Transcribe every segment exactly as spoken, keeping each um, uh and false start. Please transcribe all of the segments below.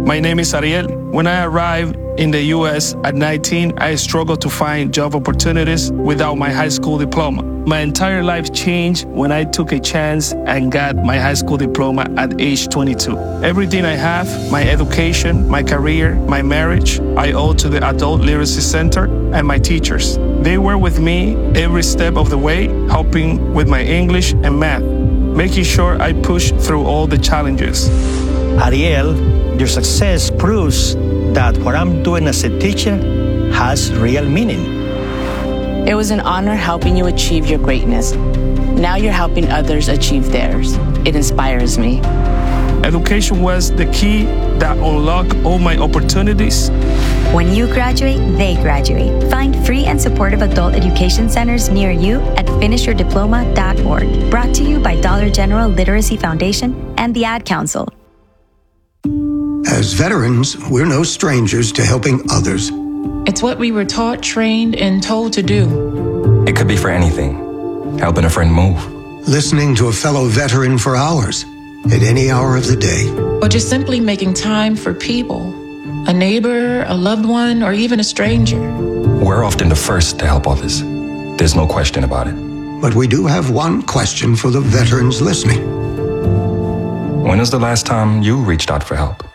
My name is Ariel. When I arrived in the U S at nineteen, I struggled to find job opportunities without my high school diploma. My entire life changed when I took a chance and got my high school diploma at age twenty-two. Everything I have, my education, my career, my marriage, I owe to the Adult Literacy Center and my teachers. They were with me every step of the way, helping with my English and math, making sure I pushed through all the challenges. Ariel, your success proves that what I'm doing as a teacher has real meaning. It was an honor helping you achieve your greatness. Now you're helping others achieve theirs. It inspires me. Education was the key that unlocked all my opportunities. When you graduate, they graduate. Find free and supportive adult education centers near you at finish your diploma dot org. Brought to you by Dollar General Literacy Foundation and the Ad Council. As veterans, we're no strangers to helping others. It's what we were taught, trained, and told to do. It could be for anything. Helping a friend move. Listening to a fellow veteran for hours, at any hour of the day. Or just simply making time for people. A neighbor, a loved one, or even a stranger. We're often the first to help others. There's no question about it. But we do have one question for the veterans listening. When was the last time you reached out for help?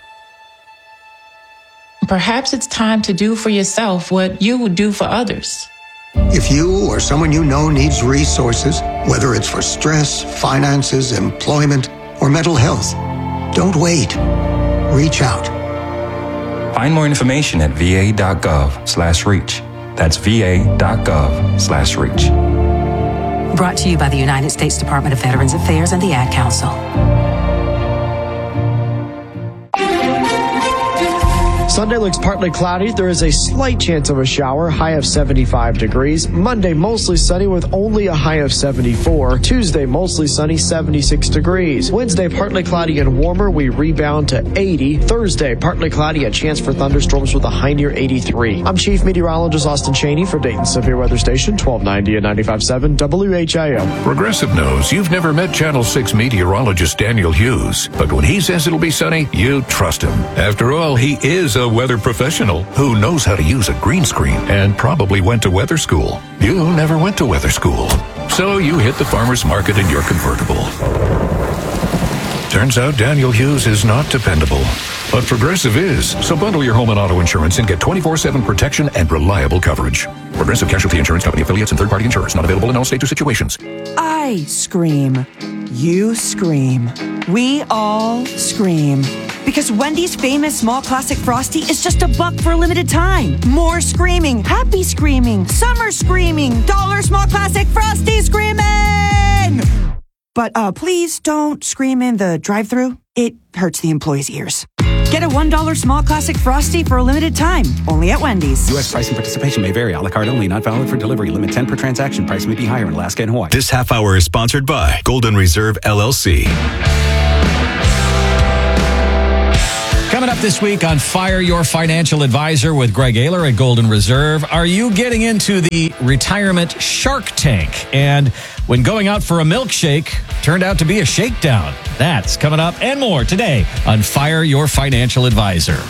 Perhaps it's time to do for yourself what you would do for others. If you or someone you know needs resources, whether it's for stress, finances, employment, or mental health, don't wait. Reach out. Find more information at va.gov slash reach. That's va.gov slash reach. Brought to you by the United States Department of Veterans Affairs and the Ad Council. Sunday looks partly cloudy. There is a slight chance of a shower, high of seventy-five degrees. Monday, mostly sunny with only a high of seventy-four. Tuesday, mostly sunny, seventy-six degrees. Wednesday, partly cloudy and warmer. We rebound to eighty. Thursday, partly cloudy, a chance for thunderstorms with a high near eighty-three. I'm Chief Meteorologist Austin Cheney for Dayton Severe Weather Station, twelve ninety and ninety-five point seven W H I M. Progressive knows you've never met Channel six meteorologist Daniel Hughes, but when he says it'll be sunny, you trust him. After all, he is a weather professional who knows how to use a green screen and probably went to weather school. You never went to weather school, so you hit the farmer's market in your convertible. Turns out Daniel Hughes is not dependable, but Progressive is. So bundle your home and auto insurance and get twenty-four seven protection and reliable coverage. Progressive Casualty Insurance Company affiliates and third-party insurers. Not available in all states or situations. I scream. You scream. We all scream. Because Wendy's famous small classic Frosty is just a buck for a limited time. More screaming, happy screaming, summer screaming, dollar small classic Frosty screaming! But uh, please don't scream in the drive-thru. It hurts the employees' ears. Get a one dollar small classic Frosty for a limited time, only at Wendy's. U S price and participation may vary. A la carte only, not valid for delivery. Limit ten per transaction. Price may be higher in Alaska and Hawaii. This half hour is sponsored by Golden Reserve L L C. Coming up this week on Fire Your Financial Advisor with Greg Ayler at Golden Reserve. Are you getting into the retirement Shark Tank? And when going out for a milkshake, turned out to be a shakedown. That's coming up and more today on Fire Your Financial Advisor.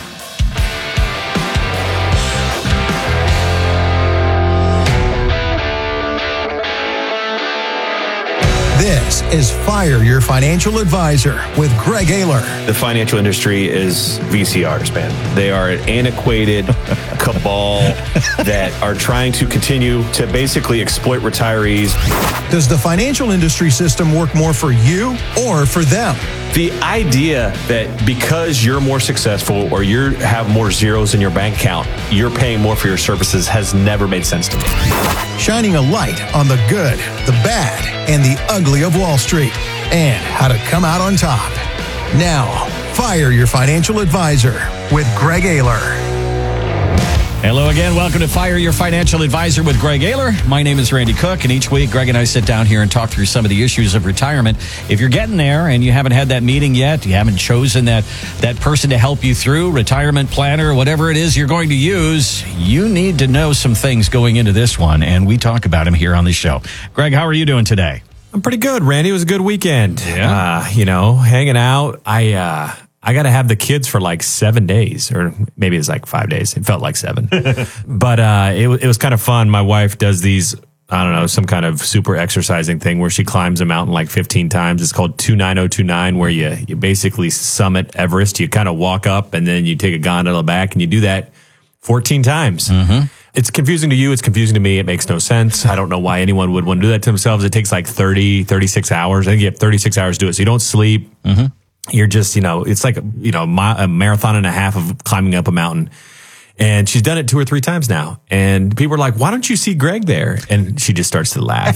This is Fire Your Financial Advisor with Greg Ayler. The financial industry is V C Rs, man. They are an antiquated cabal that are trying to continue to basically exploit retirees. Does the financial industry system work more for you or for them? The idea that because you're more successful or you have more zeros in your bank account, you're paying more for your services has never made sense to me. Shining a light on the good, the bad, and the ugly of Wall Street, and how to come out on top. Now, Fire Your Financial Advisor with Greg Ayler. Hello again. Welcome to Fire Your Financial Advisor with Greg Ayler. My name is Randy Cook, and each week Greg and I sit down here and talk through some of the issues of retirement. If you're getting there and you haven't had that meeting yet, you haven't chosen that, that person to help you through, retirement planner, whatever it is you're going to use, you need to know some things going into this one, and we talk about them here on the show. Greg, how are you doing today? I'm pretty good, Randy. It was a good weekend. Yeah. Uh, you know, hanging out. I, uh, I got to have the kids for like seven days, or maybe it's like five days. It felt like seven. But uh, it, it was kind of fun. My wife does these, I don't know, some kind of super exercising thing where she climbs a mountain like fifteen times. It's called two nine oh two nine, where you, you basically summit Everest. You kind of walk up and then you take a gondola back, and you do that fourteen times. Mm-hmm. It's confusing to you. It's confusing to me. It makes no sense. I don't know why anyone would want to do that to themselves. It takes like thirty, thirty-six hours. I think you have thirty-six hours to do it. So you don't sleep. Mm-hmm. You're just, you know, it's like, you know, a marathon and a half of climbing up a mountain. And she's done it two or three times now. And people are like, why don't you see Greg there? And she just starts to laugh.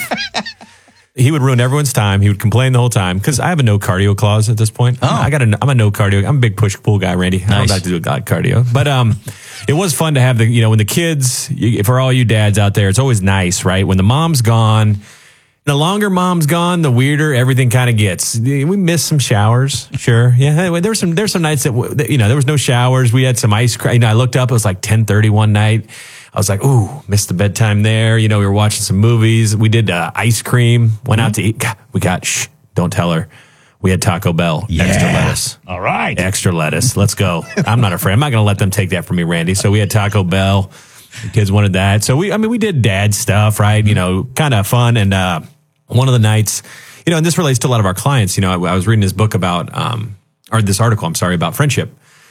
He would ruin everyone's time. He would complain the whole time because I have a no cardio clause at this point. Oh. I got a, I'm a no cardio. I'm a big push pull guy, Randy. Nice. I don't like to do a god cardio. But um, it was fun to have the, you know, when the kids, you, for all you dads out there, it's always nice, right? When the mom's gone, the longer mom's gone, the weirder everything kind of gets. We missed some showers, sure. Yeah, anyway, there were some there were some nights that, you know, there was no showers. We had some ice cream. You know, I looked up, it was like ten thirty one night. I was like, ooh, missed the bedtime there. You know, we were watching some movies. We did uh, ice cream, went mm-hmm. out to eat. God, we got, shh, don't tell her. We had Taco Bell, yeah. extra lettuce. All right. Extra lettuce. Let's go. I'm not afraid. I'm not going to let them take that from me, Randy. So we had Taco Bell. The kids wanted that. So we, I mean, we did dad stuff, right? You know, kind of fun. And, uh, one of the nights, you know, and this relates to a lot of our clients. You know, I, I was reading this book about, um, or this article, I'm sorry, about friendship.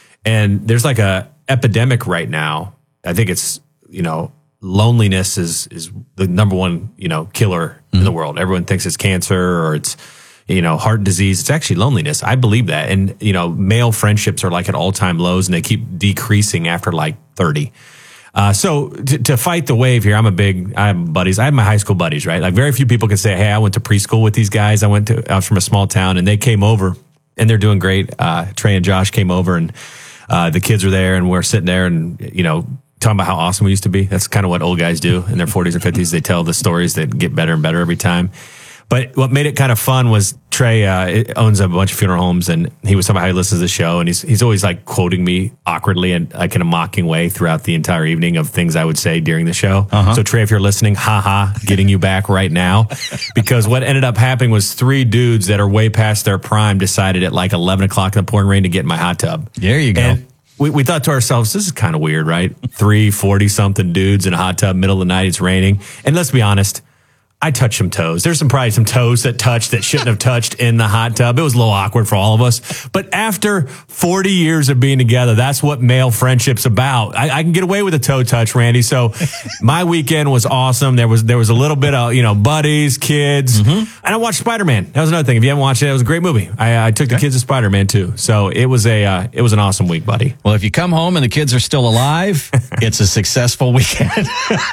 And there's like a epidemic right now. I think it's, you know, loneliness is, is the number one, you know, killer mm-hmm. in the world. Everyone thinks it's cancer or it's, you know, heart disease. It's actually loneliness. I believe that. And, you know, male friendships are like at all time lows and they keep decreasing after like thirty. Uh, so to, to fight the wave here, I'm a big, I have buddies. I have my high school buddies, right? Like very few people can say, hey, I went to preschool with these guys. I went to, I was from a small town and they came over and they're doing great. Uh, Trey and Josh came over and, uh, the kids were there and we're sitting there and, you know, talking about how awesome we used to be. That's kind of what old guys do in their forties and fifties. They tell the stories that get better and better every time. But what made it kind of fun was Trey uh, owns a bunch of funeral homes, and he was talking about how he listens to the show, and he's he's always like quoting me awkwardly and like in a mocking way throughout the entire evening of things I would say during the show. Uh-huh. So Trey, if you're listening, haha, getting you back right now, because what ended up happening was three dudes that are way past their prime decided at like eleven o'clock in the pouring rain to get in my hot tub. There you go. And we, we thought to ourselves, this is kind of weird, right? Three forty-something dudes in a hot tub, middle of the night, it's raining. And let's be honest, I touched some toes. There's some probably some toes that touched that shouldn't have touched in the hot tub. It was a little awkward for all of us. But after forty years of being together, that's what male friendship's about. I, I can get away with a toe touch, Randy. So my weekend was awesome. There was there was a little bit of, you know, buddies, kids. Mm-hmm. And I watched Spider-Man. That was another thing. If you haven't watched it, it was a great movie. I, I took the okay. kids to Spider-Man too. So it was a uh, it was an awesome week, buddy. Well, if you come home and the kids are still alive, it's a successful weekend.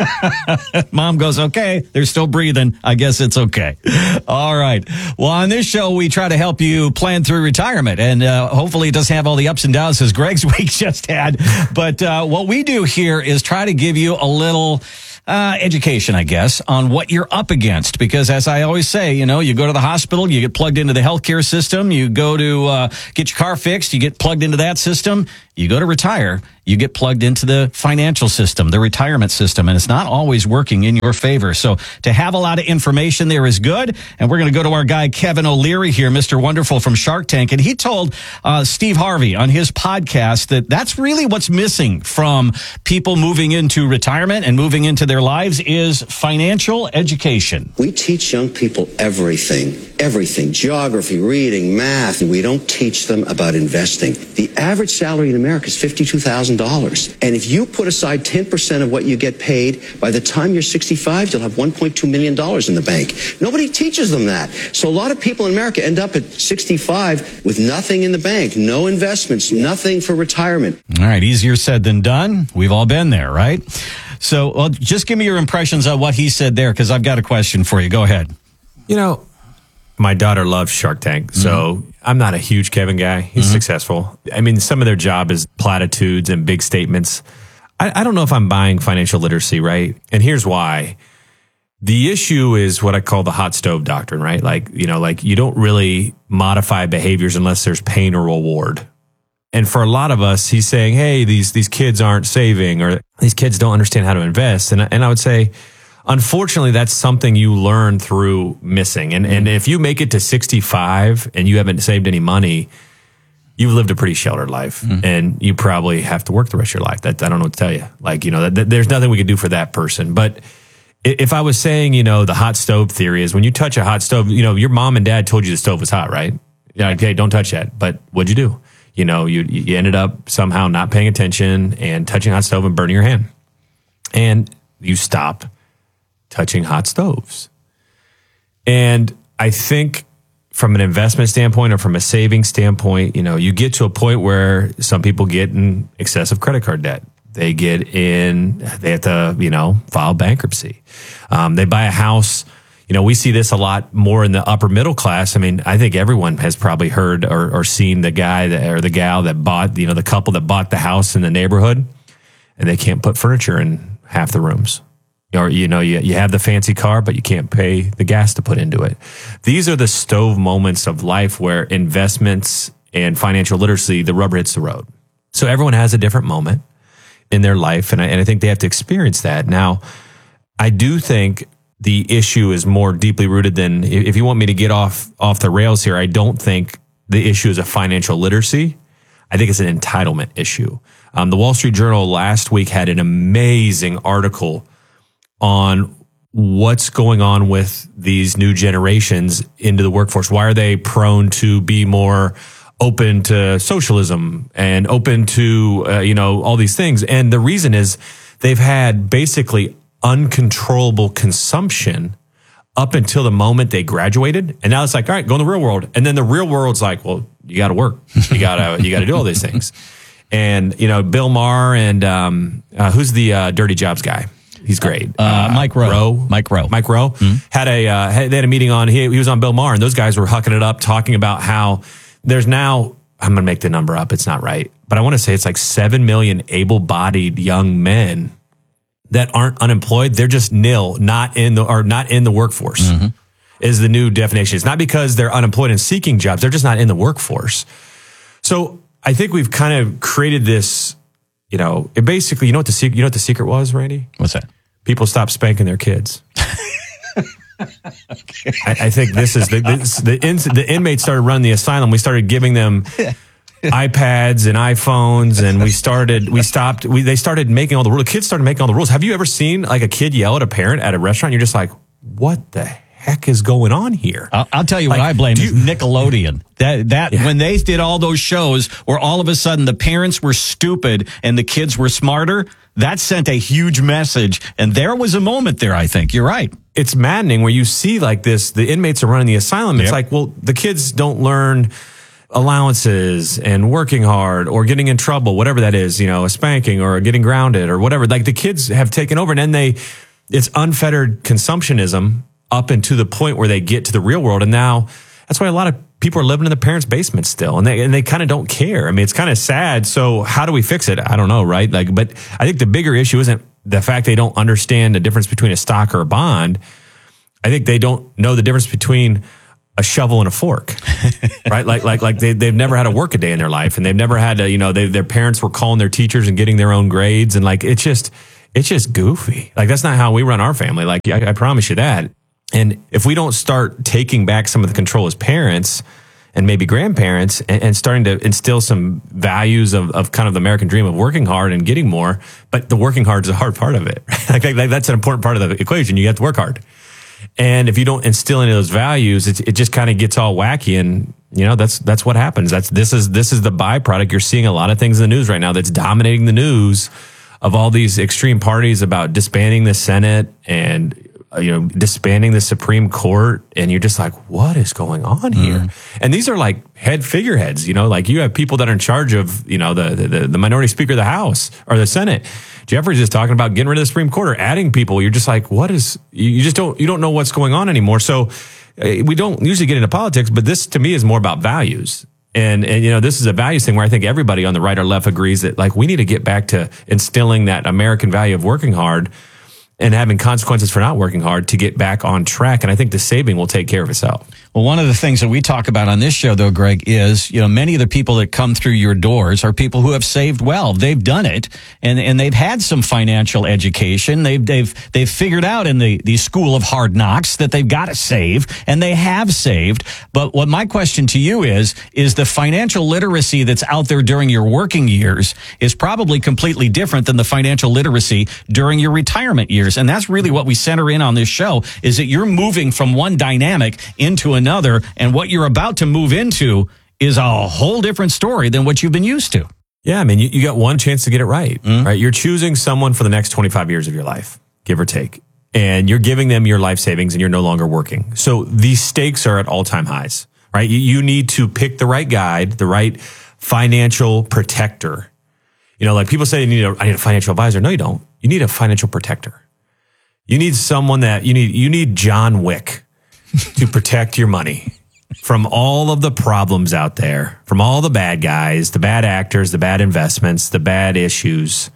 Mom goes, okay, they're still breathing. I guess it's okay. All right. Well, on this show, we try to help you plan through retirement, and uh, hopefully it doesn't have all the ups and downs as Greg's week just had. But uh, what we do here is try to give you a little uh, education, I guess, on what you're up against. Because as I always say, you know, you go to the hospital, you get plugged into the healthcare system, you go to uh, get your car fixed, you get plugged into that system, you go to retire, you get plugged into the financial system, the retirement system, and it's not always working in your favor. So to have a lot of information there is good. And we're going to go to our guy, Kevin O'Leary here, Mister Wonderful from Shark Tank. And he told uh, Steve Harvey on his podcast that that's really what's missing from people moving into retirement and moving into their lives is financial education. We teach young people everything, everything, geography, reading, math, and we don't teach them about investing. The average salary in America is fifty-two thousand dollars. And if you put aside ten percent of what you get paid, by the time you're sixty-five, you'll have one point two million dollars in the bank. Nobody teaches them that. So a lot of people in America end up at sixty-five with nothing in the bank, no investments, nothing for retirement. All right, easier said than done. We've all been there, right? So well, just give me your impressions on what he said there, because I've got a question for you. Go ahead. You know, my daughter loves Shark Tank, so mm-hmm. I'm not a huge Kevin guy. He's mm-hmm. successful. I mean, some of their job is platitudes and big statements. I, I don't know if I'm buying financial literacy, right? And here's why. The issue is what I call the hot stove doctrine, right? Like, you know, like you don't really modify behaviors unless there's pain or reward. And for a lot of us, he's saying, hey, these these kids aren't saving, or these kids don't understand how to invest. And, and I would say, unfortunately, that's something you learn through missing. And and if you make it to sixty-five and you haven't saved any money, you've lived a pretty sheltered life, mm-hmm. and you probably have to work the rest of your life. That I don't know what to tell you. Like, you know, that, that, there's nothing we can do for that person. But if I was saying, you know, the hot stove theory is when you touch a hot stove, you know, your mom and dad told you the stove was hot, right? Yeah, okay, don't touch that. But what'd you do? You know, you you ended up somehow not paying attention and touching a hot stove and burning your hand. And you stop touching hot stoves. And I think from an investment standpoint or from a saving standpoint, you know, you get to a point where some people get in excessive credit card debt. They get in, they have to, you know, file bankruptcy. Um, they buy a house. You know, we see this a lot more in the upper middle class. I mean, I think everyone has probably heard or, or seen the guy that, or the gal that bought, you know, the couple that bought the house in the neighborhood and they can't put furniture in half the rooms. Or, you know, you, you have the fancy car, but you can't pay the gas to put into it. These are the stove moments of life where investments and financial literacy, the rubber hits the road. So everyone has a different moment in their life, and I, and I think they have to experience that. Now, I do think the issue is more deeply rooted than, if you want me to get off off the rails here, I don't think the issue is a financial literacy. I think it's an entitlement issue. Um, the Wall Street Journal last week had an amazing article on what's going on with these new generations into the workforce. Why are they prone to be more open to socialism and open to, uh, you know, all these things? And the reason is they've had basically uncontrollable consumption up until the moment they graduated. And now it's like, all right, go in the real world. And then the real world's like, well, you got to work. You got to, you got to do all these things. And, you know, Bill Maher and um, uh, who's the uh, Dirty Jobs guy? He's great. Uh, uh, Mike Rowe. Rowe. Mike Rowe. Mike Rowe mm-hmm. had a uh, had, they had a meeting on. He, he was on Bill Maher, and those guys were hucking it up, talking about how there's now. I'm going to make the number up. It's not right, but I want to say it's like seven million able-bodied young men that aren't unemployed. They're just nil, not in the or not in the workforce. Mm-hmm. Is the new definition. It's not because they're unemployed and seeking jobs. They're just not in the workforce. So I think we've kind of created this. You know, it basically, you know what the secret, you know what the secret was, Randy? What's that? People stopped spanking their kids. okay. I, I think this is the this, the, in, the inmates started running the asylum. We started giving them iPads and iPhones, and we started we stopped. We they started making all the rules. The kids started making all the rules. Have you ever seen like a kid yell at a parent at a restaurant? You're just like, what the heck is going on here? I'll, I'll tell you like, what I blame you, is Nickelodeon. That that yeah. when they did all those shows where all of a sudden the parents were stupid and the kids were smarter, that sent a huge message. And there was a moment there, I think. You're right. It's maddening where you see like this, the inmates are running the asylum. It's yep. like, well, the kids don't learn allowances and working hard or getting in trouble, whatever that is, you know, a spanking or getting grounded or whatever. Like the kids have taken over, and then they, it's unfettered consumptionism up into the point where they get to the real world. And now that's why a lot of people are living in the parents' basement still, and they and they kind of don't care. I mean, it's kind of sad. So how do we fix it? I don't know, right? Like, but I think the bigger issue isn't the fact they don't understand the difference between a stock or a bond. I think they don't know the difference between a shovel and a fork, right? Like, like, like they, they've never had to work a day in their life, and they've never had to, you know, they, their parents were calling their teachers and getting their own grades. And like, it's just, it's just goofy. Like, that's not how we run our family. Like, I, I promise you that. And if we don't start taking back some of the control as parents and maybe grandparents and, and starting to instill some values of, of kind of the American dream of working hard and getting more, but the working hard is a hard part of it. like, like that's an important part of the equation. You have to work hard. And if you don't instill any of those values, it, it just kind of gets all wacky. And, you know, that's, that's what happens. That's, this is, this is the byproduct. You're seeing a lot of things in the news right now that's dominating the news of all these extreme parties about disbanding the Senate and, you know, disbanding the Supreme Court, and you're just like, what is going on here? Mm. And these are like head figureheads, you know, like you have people that are in charge of, you know, the, the, the minority speaker of the House or the Senate. Jeffries is talking about getting rid of the Supreme Court or adding people. You're just like, what is, you just don't, you don't know what's going on anymore. So we don't usually get into politics, but this to me is more about values. And, and, you know, this is a values thing where I think everybody on the right or left agrees that like we need to get back to instilling that American value of working hard and having consequences for not working hard to get back on track. And I think the saving will take care of itself. Well, one of the things that we talk about on this show, though, Greg, is, you know, many of the people that come through your doors are people who have saved well. They've done it, and, and they've had some financial education. They've they've they've figured out in the, the school of hard knocks that they've got to save, and they have saved. But what my question to you is, is the financial literacy that's out there during your working years is probably completely different than the financial literacy during your retirement years. And that's really what we center in on this show, is that you're moving from one dynamic into another, and what you're about to move into is a whole different story than what you've been used to. Yeah, I mean, you, you got one chance to get it right, mm-hmm. right? You're choosing someone for the next twenty-five years of your life, give or take, and you're giving them your life savings, and you're no longer working. So these stakes are at all-time highs, right? You, you need to pick the right guide, the right financial protector. You know, like people say, you need a, I need a financial advisor. No, you don't. You need a financial protector. You need someone that you need. You need John Wick to protect your money from all of the problems out there, from all the bad guys, the bad actors, the bad investments, the bad issues.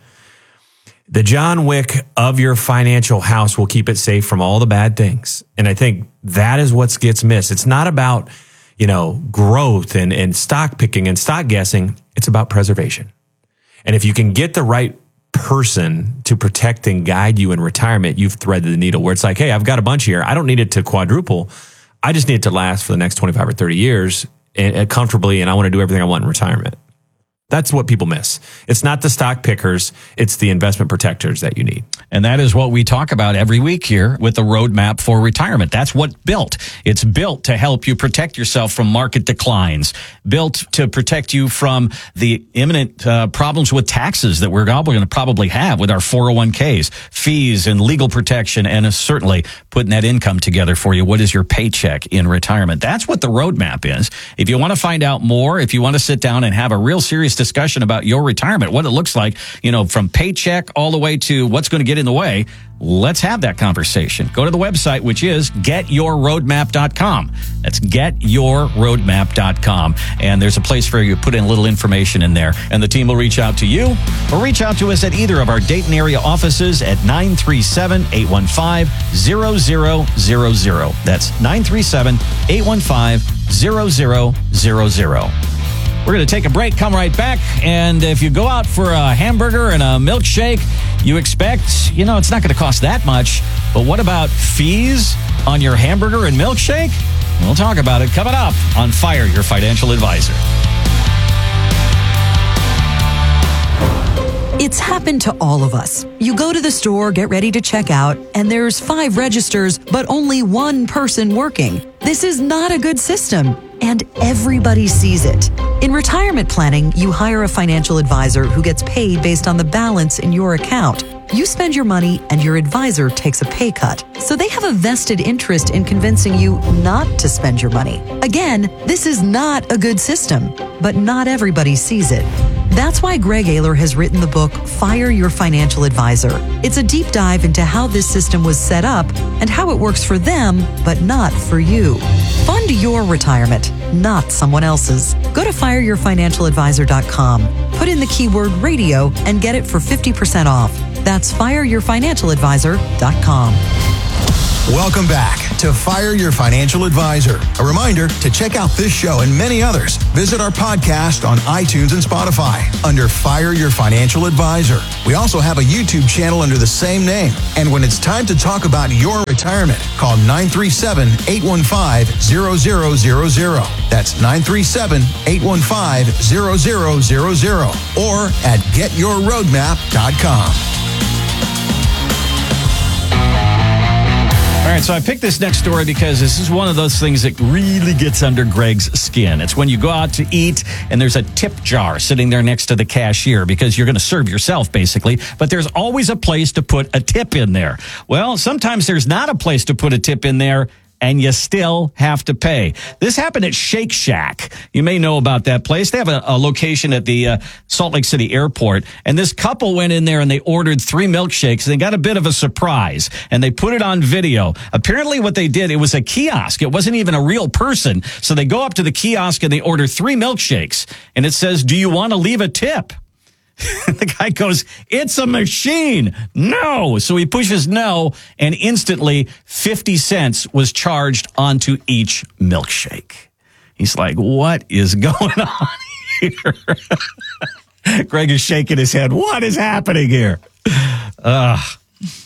The John Wick of your financial house will keep it safe from all the bad things. And I think that is what gets missed. It's not about, you know, growth and, and stock picking and stock guessing. It's about preservation. And if you can get the right person to protect and guide you in retirement, you've threaded the needle, where it's like, hey, I've got a bunch here. I don't need it to quadruple. I just need it to last for the next twenty-five or thirty years and, and comfortably, and I want to do everything I want in retirement. That's what people miss. It's not the stock pickers. It's the investment protectors that you need. And that is what we talk about every week here with the roadmap for retirement. That's what built. It's built to help you protect yourself from market declines, built to protect you from the imminent uh, problems with taxes that we're going to probably have with our four oh one k's, fees and legal protection, and uh, certainly putting that income together for you. What is your paycheck in retirement? That's what the roadmap is. If you want to find out more, if you want to sit down and have a real serious discussion about your retirement, what it looks like, you know, from paycheck all the way to what's going to get in the way, let's have that conversation. Go to the website, which is get your roadmap dot com. That's get your roadmap dot com. And there's a place for you to put in a little information in there. And the team will reach out to you or reach out to us at either of our Dayton area offices at nine three seven, eight one five, zero zero zero zero. That's nine three seven, eight one five, zero zero zero zero. We're going to take a break, come right back, and if you go out for a hamburger and a milkshake, you expect, you know, it's not going to cost that much, but what about fees on your hamburger and milkshake? We'll talk about it coming up on Fire Your Financial Advisor. It's happened to all of us. You go to the store, get ready to check out, and there's five registers, but only one person working. This is not a good system, and everybody sees it. In retirement planning, you hire a financial advisor who gets paid based on the balance in your account. You spend your money, and your advisor takes a pay cut. So they have a vested interest in convincing you not to spend your money. Again, this is not a good system, but not everybody sees it. That's why Greg Ayler has written the book, Fire Your Financial Advisor. It's a deep dive into how this system was set up and how it works for them, but not for you. Fund your retirement, not someone else's. Go to fire your financial advisor dot com. Put in the keyword radio and get it for fifty percent off. That's fire your financial advisor dot com. Welcome back to Fire Your Financial Advisor. A reminder to check out this show and many others. Visit our podcast on iTunes and Spotify under Fire Your Financial Advisor. We also have a YouTube channel under the same name. And when it's time to talk about your retirement, call nine three seven, eight one five, zero zero zero zero. That's nine three seven, eight one five, zero zero zero zero or at get your roadmap dot com. All right, so I picked this next story because this is one of those things that really gets under Greg's skin. It's when you go out to eat and there's a tip jar sitting there next to the cashier because you're going to serve yourself, basically, but there's always a place to put a tip in there. Well, sometimes there's not a place to put a tip in there, and you still have to pay. This happened at Shake Shack. You may know about that place. They have a, a location at the uh, Salt Lake City airport. And this couple went in there and they ordered three milkshakes. They got a bit of a surprise and they put it on video. Apparently what they did, it was a kiosk. It wasn't even a real person. So they go up to the kiosk and they order three milkshakes. And it says, do you want to leave a tip? The guy goes, it's a machine. No. So he pushes no, and instantly fifty cents was charged onto each milkshake. He's like, what is going on here? Greg is shaking his head. What is happening here? Ugh.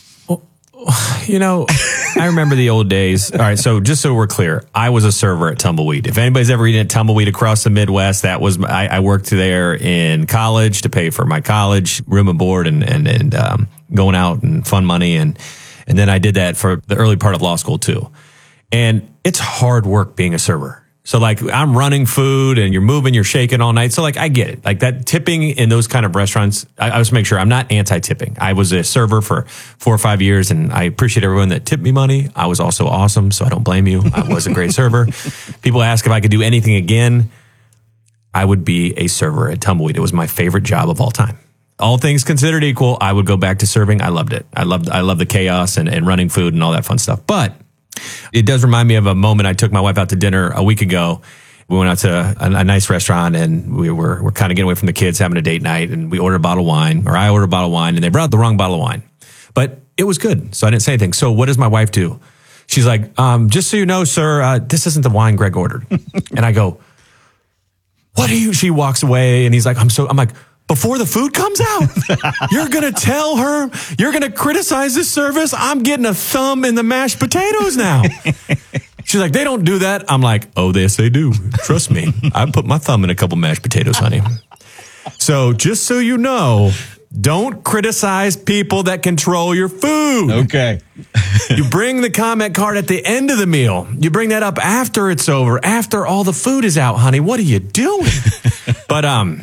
You know, I remember the old days. All right, so just so we're clear, I was a server at Tumbleweed. If anybody's ever eaten at Tumbleweed across the Midwest, that was I, I worked there in college to pay for my college room and board, and and and um, going out and fun money, and and then I did that for the early part of law school too. And it's hard work being a server. So like I'm running food and you're moving, you're shaking all night. So like I get it. Like that tipping in those kind of restaurants, I, I just make sure I'm not anti-tipping. I was a server for four or five years and I appreciate everyone that tipped me money. I was also awesome, so I don't blame you. I was a great server. People ask if I could do anything again. I would be a server at Tumbleweed. It was my favorite job of all time. All things considered equal, I would go back to serving. I loved it. I loved I loved the chaos and, and running food and all that fun stuff. But it does remind me of a moment I took my wife out to dinner a week ago. We went out to a, a nice restaurant and we were, we're kind of getting away from the kids, having a date night, and we ordered a bottle of wine, or I ordered a bottle of wine, and they brought out the wrong bottle of wine. But it was good, so I didn't say anything. So what does my wife do? She's like, um, just so you know, sir, uh, this isn't the wine Greg ordered. And I go, what are you? She walks away and he's like, I'm so, I'm like, before the food comes out, you're going to tell her, you're going to criticize this service. I'm getting a thumb in the mashed potatoes now. She's like, they don't do that. I'm like, oh, yes, they do. Trust me. I put my thumb in a couple mashed potatoes, honey. So just so you know, don't criticize people that control your food. Okay. You bring the comment card at the end of the meal. You bring that up after it's over, after all the food is out, honey. What are you doing? But, um...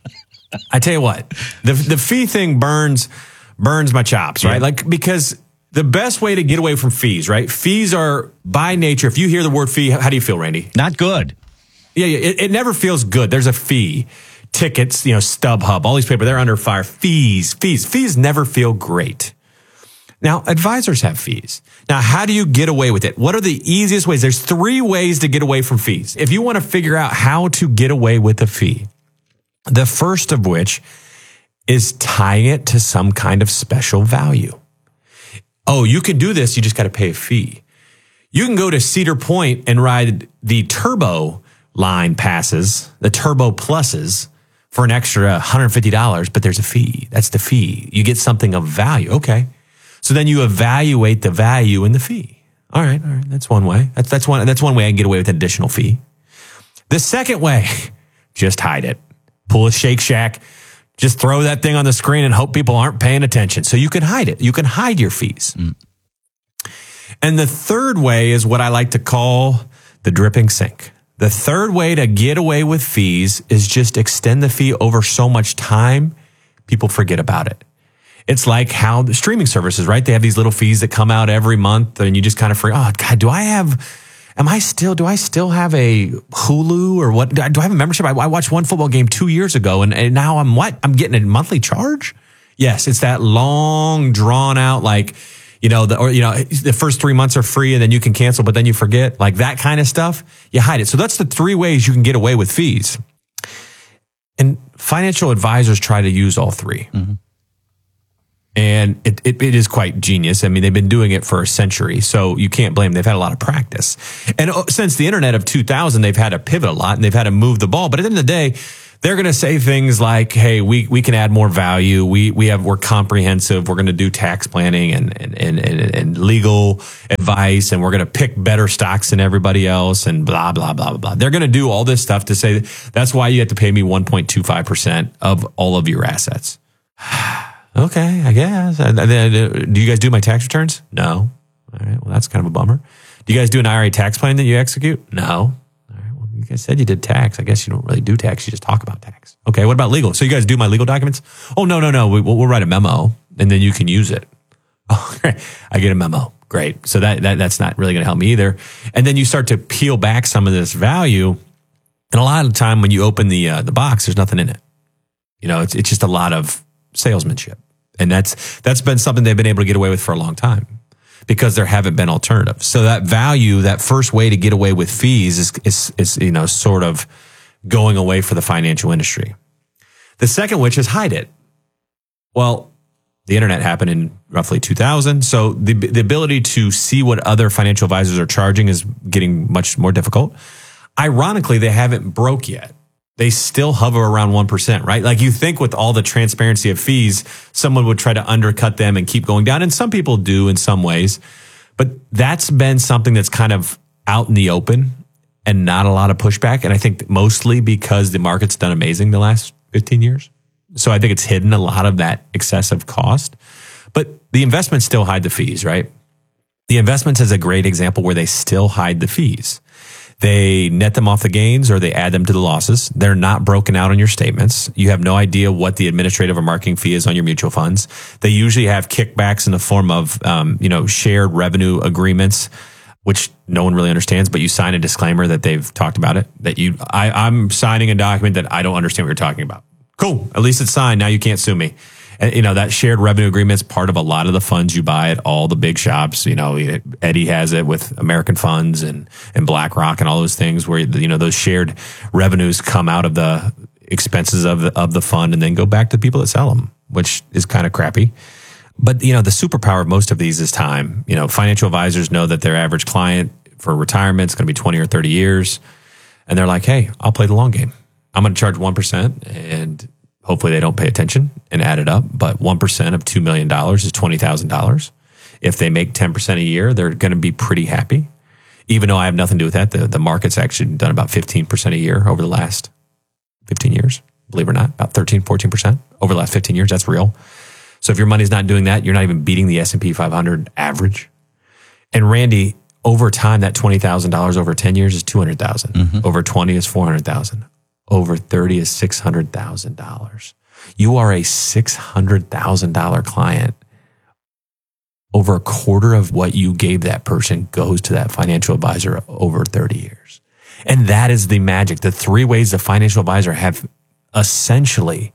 I tell you what, the the fee thing burns burns my chops, right? Yeah. Like, because the best way to get away from fees, right? Fees are by nature. If you hear the word fee, how do you feel, Randy? Not good. Yeah, yeah. It, it never feels good. There's a fee. Tickets, you know, StubHub, all these people, they're under fire. Fees, fees, fees never feel great. Now, advisors have fees. Now, how do you get away with it? What are the easiest ways? There's three ways to get away from fees. If you want to figure out how to get away with a fee, the first of which is tying it to some kind of special value. Oh, you can do this. You just got to pay a fee. You can go to Cedar Point and ride the Turbo line passes, the Turbo Pluses, for an extra one hundred fifty dollars, but there's a fee. That's the fee. You get something of value. Okay. So then you evaluate the value in the fee. All right. All right. That's one way. That's, that's one, that's one way I can get away with an additional fee. The second way, just hide it. Pull a Shake Shack, just throw that thing on the screen and hope people aren't paying attention. So you can hide it. You can hide your fees. Mm. And the third way is what I like to call the dripping sink. The third way to get away with fees is just extend the fee over so much time, people forget about it. It's like how the streaming services, right? They have these little fees that come out every month and you just kind of forget, oh God, do I have... Am I still, do I still have a Hulu or what? Do I have a membership? I, I watched one football game two years ago and, and now I'm what? I'm getting a monthly charge? Yes, it's that long drawn out, like, you know, the, or, you know, the first three months are free and then you can cancel, but then you forget, like that kind of stuff. You hide it. So that's the three ways you can get away with fees. And financial advisors try to use all three. Mm-hmm. And it, it, it is quite genius. I mean, they've been doing it for a century, so you can't blame them. They've had a lot of practice. And since the internet of two thousand, they've had to pivot a lot and they've had to move the ball. But at the end of the day, they're going to say things like, hey, we, we can add more value. We, we have, we're comprehensive. We're going to do tax planning and, and, and, and, and legal advice. And we're going to pick better stocks than everybody else and blah, blah, blah, blah, blah. They're going to do all this stuff to say that's why you have to pay me one point two five percent of all of your assets. Okay, I guess. Do you guys do my tax returns? No. All right, well, that's kind of a bummer. Do you guys do an I R A tax plan that you execute? No. All right, well, you guys said you did tax. I guess you don't really do tax. You just talk about tax. Okay, what about legal? So you guys do my legal documents? Oh, no, no, no. We, we'll, we'll write a memo, and then you can use it. Oh, great. I get a memo. Great. So that, that that's not really going to help me either. And then you start to peel back some of this value, and a lot of the time when you open the uh, the box, there's nothing in it. You know, it's it's just a lot of salesmanship. And that's that's been something they've been able to get away with for a long time because there haven't been alternatives. So that value, that first way to get away with fees is, is, is you know, sort of going away for the financial industry. The second, which is hide it. Well, the internet happened in roughly two thousand. So the, the ability to see what other financial advisors are charging is getting much more difficult. Ironically, they haven't broke yet. They still hover around one percent, right? Like you think with all the transparency of fees, someone would try to undercut them and keep going down. And some people do in some ways, but that's been something that's kind of out in the open and not a lot of pushback. And I think mostly because the market's done amazing the last fifteen years. So I think it's hidden a lot of that excessive cost, but the investments still hide the fees, right? The investments is a great example where they still hide the fees. They net them off the gains or they add them to the losses. They're not broken out on your statements. You have no idea what the administrative or marketing fee is on your mutual funds. They usually have kickbacks in the form of, um, you know, shared revenue agreements, which no one really understands, but you sign a disclaimer that they've talked about it, that you, I, I'm signing a document that I don't understand what you're talking about. Cool. At least it's signed. Now you can't sue me. And, you know, that shared revenue agreement is part of a lot of the funds you buy at all the big shops. You know, Eddie has it with American Funds and, and BlackRock and all those things where, you know, those shared revenues come out of the expenses of the, of the fund and then go back to the people that sell them, which is kind of crappy. But, you know, the superpower of most of these is time. You know, financial advisors know that their average client for retirement is going to be twenty or thirty years. And they're like, hey, I'll play the long game. I'm going to charge one percent and hopefully they don't pay attention and add it up. But one percent of two million dollars is twenty thousand dollars. If they make ten percent a year, they're going to be pretty happy. Even though I have nothing to do with that, the, the market's actually done about fifteen percent a year over the last fifteen years. Believe it or not, about thirteen, fourteen percent over the last fifteen years. That's real. So if your money's not doing that, you're not even beating the S and P five hundred average. And Randy, over time, that twenty thousand dollars over ten years is two hundred thousand dollars. Mm-hmm. Over twenty is four hundred thousand dollars. Over thirty is six hundred thousand dollars. You are a six hundred thousand dollars client. Over a quarter of what you gave that person goes to that financial advisor over thirty years. And that is the magic. The three ways the financial advisor have essentially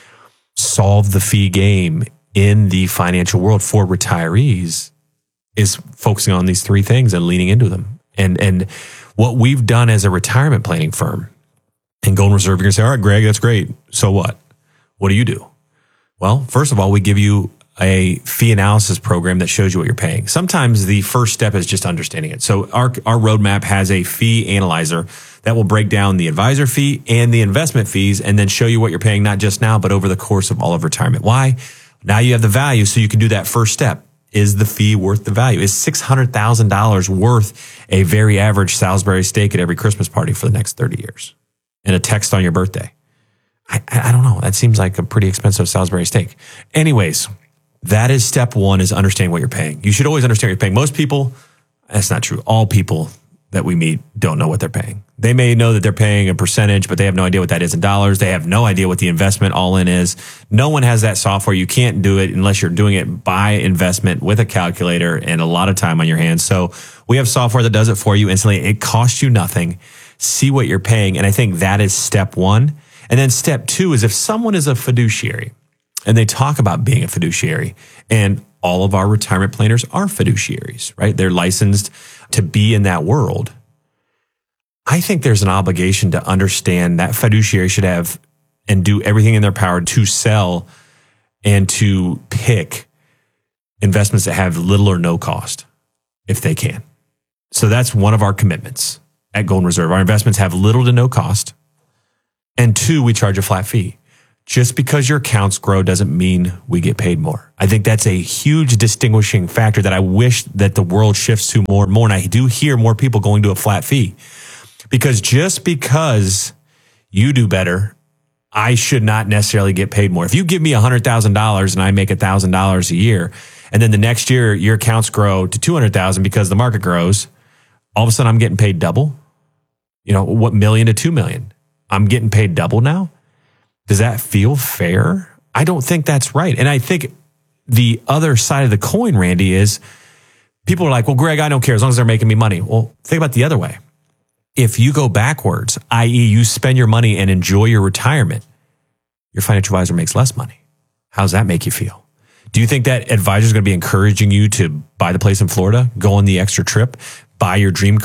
solved the fee game in the financial world for retirees is focusing on these three things and leaning into them. And, and what we've done as a retirement planning firm, and Golden Reserve, you're going to say, all right, Greg, that's great. So what? What do you do? Well, first of all, we give you a fee analysis program that shows you what you're paying. Sometimes the first step is just understanding it. So our, our roadmap has a fee analyzer that will break down the advisor fee and the investment fees and then show you what you're paying, not just now, but over the course of all of retirement. Why? Now you have the value, so you can do that first step. Is the fee worth the value? Is six hundred thousand dollars worth a very average Salisbury steak at every Christmas party for the next thirty years? And a text on your birthday? I, I don't know. That seems like a pretty expensive Salisbury steak. Anyways, that is step one, is understanding what you're paying. You should always understand what you're paying. Most people, that's not true. All people that we meet don't know what they're paying. They may know that they're paying a percentage, but they have no idea what that is in dollars. They have no idea what the investment all in is. No one has that software. You can't do it unless you're doing it by investment with a calculator and a lot of time on your hands. So we have software that does it for you instantly. It costs you nothing. See what you're paying. And I think that is step one. And then step two is if someone is a fiduciary and they talk about being a fiduciary, and all of our retirement planners are fiduciaries, right? They're licensed to be in that world. I think there's an obligation to understand that fiduciary should have and do everything in their power to sell and to pick investments that have little or no cost if they can. So that's one of our commitments at Golden Reserve. Our investments have little to no cost. And two, we charge a flat fee. Just because your accounts grow doesn't mean we get paid more. I think that's a huge distinguishing factor that I wish that the world shifts to more and more. And I do hear more people going to a flat fee, because just because you do better, I should not necessarily get paid more. If you give me one hundred thousand dollars and I make one thousand dollars a year, and then the next year your accounts grow to two hundred thousand dollars because the market grows, all of a sudden I'm getting paid double. You know, what million to two million? I'm getting paid double now. Does that feel fair? I don't think that's right. And I think the other side of the coin, Randy, is people are like, well, Greg, I don't care as long as they're making me money. Well, think about the other way. If you go backwards, that is you spend your money and enjoy your retirement, your financial advisor makes less money. How does that make you feel? Do you think that advisor is going to be encouraging you to buy the place in Florida, go on the extra trip, buy your dream car?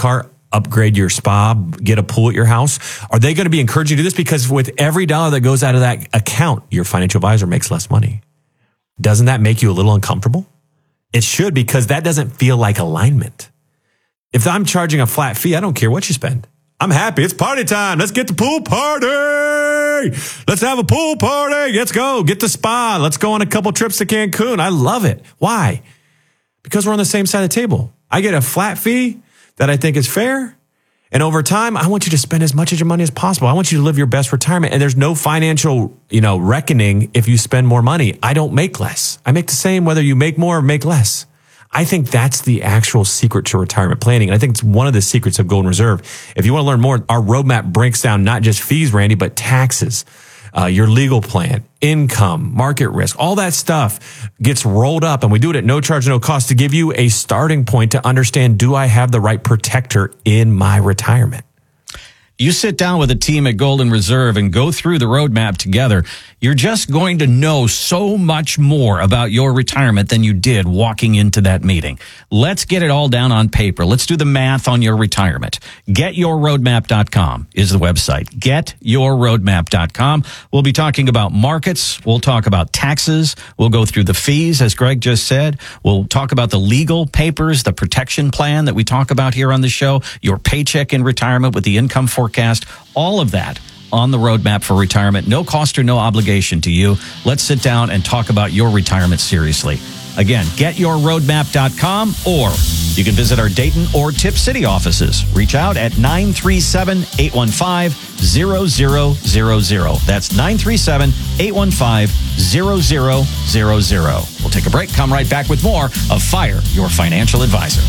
upgrade your spa, get a pool at your house? Are they going to be encouraging you to do this? Because with every dollar that goes out of that account, your financial advisor makes less money. Doesn't that make you a little uncomfortable? It should, because that doesn't feel like alignment. If I'm charging a flat fee, I don't care what you spend. I'm happy. It's party time. Let's get the pool party. Let's have a pool party. Let's go. Get the spa. Let's go on a couple trips to Cancun. I love it. Why? Because we're on the same side of the table. I get a flat fee that I think is fair. And over time, I want you to spend as much of your money as possible. I want you to live your best retirement. And there's no financial, you know, reckoning if you spend more money. I don't make less. I make the same whether you make more or make less. I think that's the actual secret to retirement planning. And I think it's one of the secrets of Golden Reserve. If you want to learn more, our roadmap breaks down not just fees, Randy, but taxes, uh, your legal plan, income, market risk, all that stuff gets rolled up. And we do it at no charge, no cost to give you a starting point to understand, do I have the right protector in my retirement? You sit down with a team at Golden Reserve and go through the roadmap together. You're just going to know so much more about your retirement than you did walking into that meeting. Let's get it all down on paper. Let's do the math on your retirement. get your roadmap dot com is the website. get your roadmap dot com. We'll be talking about markets. We'll talk about taxes. We'll go through the fees, as Greg just said. We'll talk about the legal papers, the protection plan that we talk about here on the show, your paycheck in retirement with the income forecast, all of that on the roadmap for retirement. No cost or no obligation to you. Let's sit down and talk about your retirement seriously. Again, get your roadmap dot com, or you can visit our Dayton or Tip City offices. Reach out at nine three seven, eight one five, zero zero zero zero. That's nine three seven, eight one five, zero zero zero zero. We'll take a break, come right back with more of Fire Your Financial Advisor.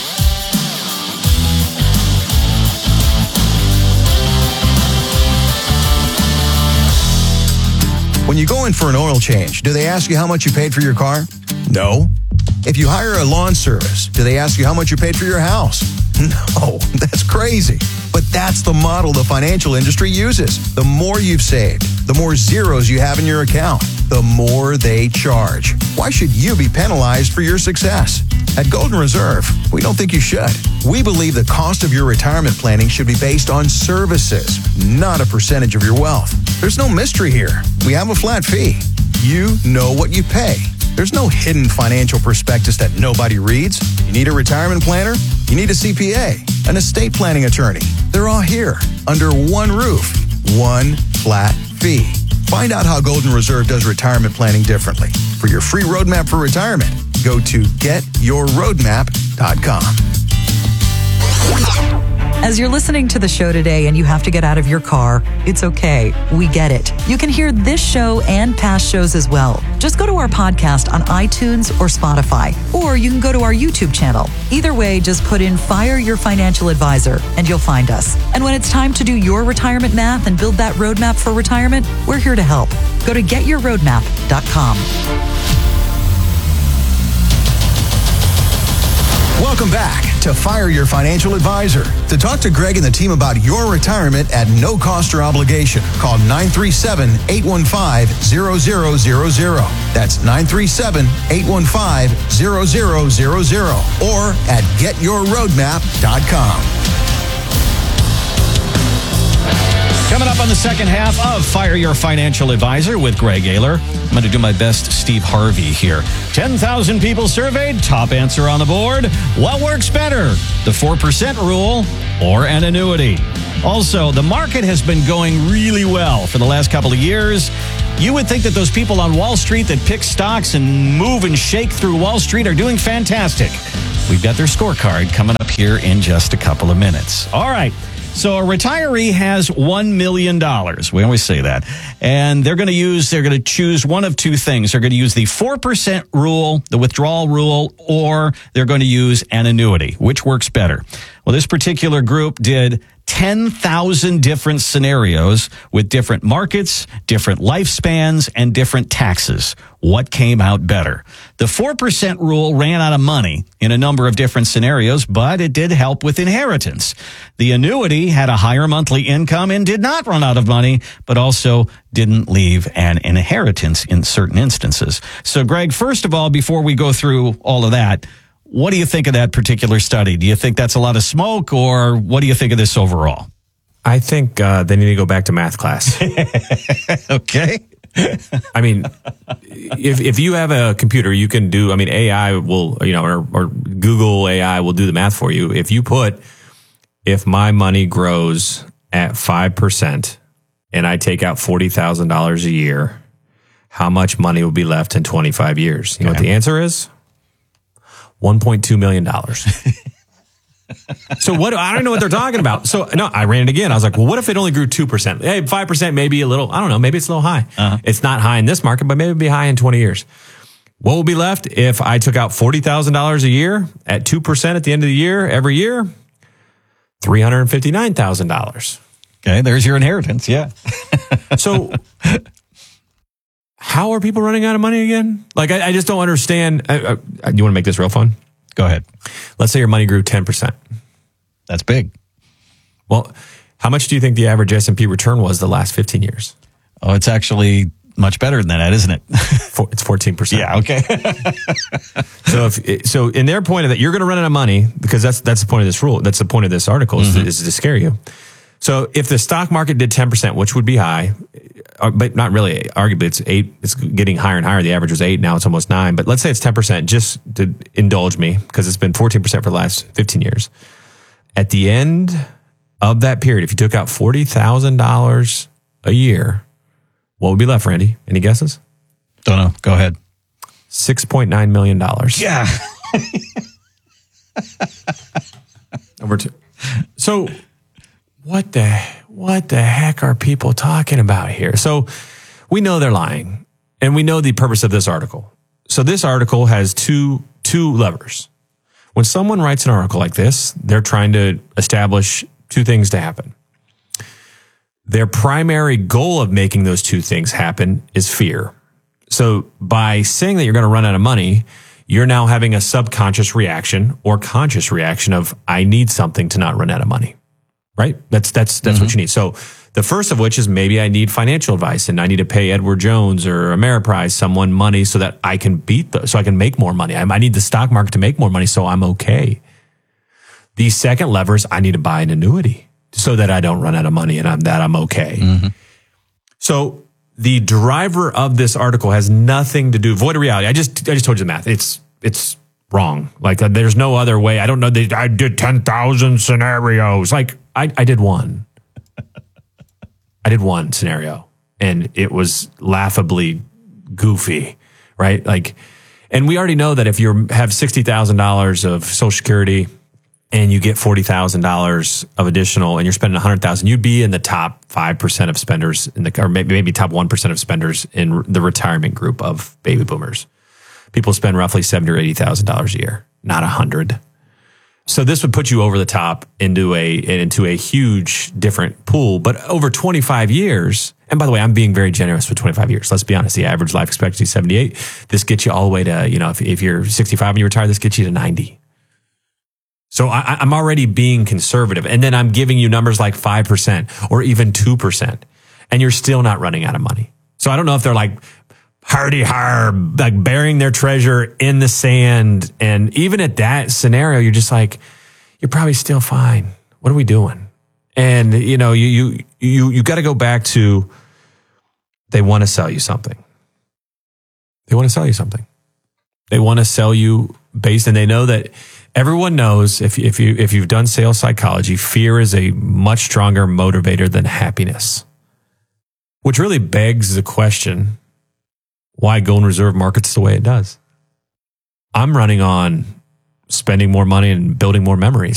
When you go in for an oil change, do they ask you how much you paid for your car? No. If you hire a lawn service, do they ask you how much you paid for your house? No, that's crazy. But that's the model the financial industry uses. The more you've saved, the more zeros you have in your account, the more they charge. Why should you be penalized for your success? At Golden Reserve, we don't think you should. We believe the cost of your retirement planning should be based on services, not a percentage of your wealth. There's no mystery here. We have a flat fee. You know what you pay. There's no hidden financial prospectus that nobody reads. You need a retirement planner? You need a C P A, an estate planning attorney. They're all here under one roof, one flat fee. Find out how Golden Reserve does retirement planning differently. For your free roadmap for retirement, go to get your roadmap dot com. As you're listening to the show today and you have to get out of your car, it's okay. We get it. You can hear this show and past shows as well. Just go to our podcast on iTunes or Spotify, or you can go to our YouTube channel. Either way, just put in Fire Your Financial Advisor and you'll find us. And when it's time to do your retirement math and build that roadmap for retirement, we're here to help. Go to get your roadmap dot com. Welcome back to Fire Your Financial Advisor. To talk to Greg and the team about your retirement at no cost or obligation, call nine three seven, eight one five, zero zero zero zero. That's nine three seven, eight one five, zero zero zero zero or at get your roadmap dot com. Coming up on the second half of Fire Your Financial Advisor with Greg Ayler. I'm going to do my best Steve Harvey here. ten thousand people surveyed, top answer on the board. What works better, the four percent rule or an annuity? Also, the market has been going really well for the last couple of years. You would think that those people on Wall Street that pick stocks and move and shake through Wall Street are doing fantastic. We've got their scorecard coming up here in just a couple of minutes. All right. So a retiree has one million dollars. We always say that. And they're going to use, they're going to choose one of two things. They're going to use the four percent rule, the withdrawal rule, or they're going to use an annuity. Which works better? Well, this particular group did ten thousand different scenarios with different markets, different lifespans, and different taxes. What came out better? The four percent rule ran out of money in a number of different scenarios, but it did help with inheritance. The annuity had a higher monthly income and did not run out of money, but also didn't leave an inheritance in certain instances. So, Greg, first of all, before we go through all of that, what do you think of that particular study? Do you think that's a lot of smoke, or what do you think of this overall? I think uh, they need to go back to math class. Okay. I mean, if if you have a computer, you can do, I mean, A I will, you know, or, or Google A I will do the math for you. If you put, if my money grows at five percent and I take out forty thousand dollars a year, how much money will be left in twenty-five years? You know what the answer is? one point two million dollars. So what, I don't know what they're talking about. So no, I ran it again. I was like, well, what if it only grew two percent? Hey, five percent, maybe a little, I don't know, maybe it's a little high. Uh-huh. It's not high in this market, but maybe it'll be high in twenty years. What will be left if I took out forty thousand dollars a year at two percent at the end of the year, every year? three hundred fifty-nine thousand dollars. Okay, there's your inheritance, yeah. So how are people running out of money again? Like, I, I just don't understand. I, I, you want to make this real fun? Go ahead. Let's say your money grew ten percent. That's big. Well, how much do you think the average S and P return was the last fifteen years? Oh, it's actually much better than that, isn't it? It's fourteen percent. Yeah, okay. so if so in their point of that, you're going to run out of money, because that's that's the point of this rule. That's the point of this article, is, mm-hmm. to, is to scare you. So if the stock market did ten percent, which would be high, but not really, arguably it's eight, it's getting higher and higher. The average was eight, now it's almost nine. But let's say it's ten percent, just to indulge me, because it's been fourteen percent for the last fifteen years. At the end of that period, if you took out forty thousand dollars a year, what would be left, Randy? Any guesses? Don't know. Go ahead. six point nine million dollars. Yeah. Over to, so what the what the heck are people talking about here? So we know they're lying, and we know the purpose of this article. So this article has two two levers. When someone writes an article like this, they're trying to establish two things to happen. Their primary goal of making those two things happen is fear. So by saying that you're going to run out of money, you're now having a subconscious reaction or conscious reaction of, I need something to not run out of money. Right? That's that's that's mm-hmm. what you need. So the first of which is, maybe I need financial advice and I need to pay Edward Jones or Ameriprise someone money so that I can beat the, so I can make more money. I, I need the stock market to make more money so I'm okay. The second lever is, I need to buy an annuity so that I don't run out of money and I'm, that I'm okay. Mm-hmm. So the driver of this article has nothing to do, void of reality. I just I just told you the math. It's it's wrong. Like, uh, there's no other way. I don't know. They, I did ten thousand scenarios. Like, I, I did one. I did one scenario, and it was laughably goofy, right? Like, and we already know that if you have sixty thousand dollars of Social Security and you get forty thousand dollars of additional, and you're spending one hundred thousand dollars, you'd be in the top five percent of spenders, in the, or maybe, maybe top one percent of spenders in the retirement group of baby boomers. People spend roughly seventy thousand dollars or eighty thousand dollars a year, not one hundred thousand dollars. So this would put you over the top into a into a huge different pool. But over twenty-five years, and by the way, I'm being very generous with twenty-five years. Let's be honest, the average life expectancy is seventy-eight. This gets you all the way to, you know, if, if you're sixty-five and you retire, this gets you to ninety. So I, I'm already being conservative. And then I'm giving you numbers like five percent or even two percent. And you're still not running out of money. So I don't know if they're like hardy har, like burying their treasure in the sand. And even at that scenario, you're just like, you're probably still fine. What are we doing? And, you know, you you you you got to go back to, they want to sell you something. They want to sell you something. They want to sell you based, and they know that everyone knows, if if you if you've done sales psychology, fear is a much stronger motivator than happiness. Which really begs the question, why Golden Reserve markets the way it does? I'm running on spending more money and building more memories.